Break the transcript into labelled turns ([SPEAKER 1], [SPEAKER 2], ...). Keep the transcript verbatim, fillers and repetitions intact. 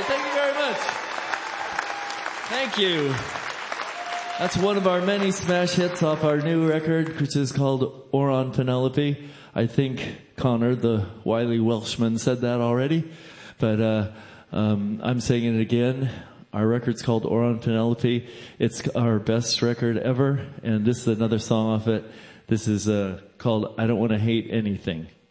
[SPEAKER 1] right, thank you very much. Thank you. That's one of our many smash hits off our new record, which is called Oron Penelope. I think Connor, the wily Welshman, said that already, but uh um I'm saying it again. Our record's called Oron Penelope. It's our best record ever, and this is another song off it. This is uh called I Don't Want to Hate Anything.